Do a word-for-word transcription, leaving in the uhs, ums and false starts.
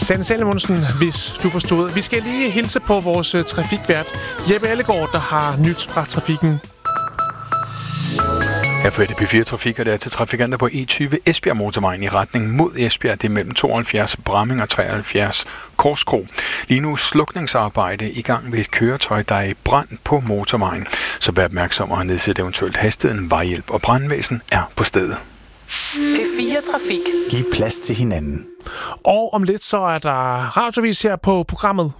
Sanne Salomonsen, hvis du forstod. Vi skal lige hilse på vores uh, trafikvært, Jeppe Ellegaard, der har nyt fra trafikken. Her på A D P fire Trafik, og det er til trafikanter på E tyve Esbjerg Motorvejen i retning mod Esbjerg. Det er mellem tooghalvfjerds Bramming og treoghalvfjerds Korskro. Lige nu slukningsarbejde i gang ved et køretøj, der er i brand på motorvejen. Så vær opmærksom og nedsætte eventuelt hastigheden. Vejhjælp og brandvæsen er på stedet. P fire Trafik. Giv plads til hinanden. Og om lidt så er der radiovis her på programmet.